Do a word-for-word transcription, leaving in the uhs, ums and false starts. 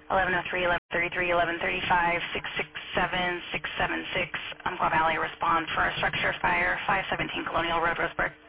eleven oh three, eleven thirty-three, eleven thirty-five, six six seven, six seven six, Umpqua Valley respond for a structure fire, five seventeen Colonial Road, Roseburg.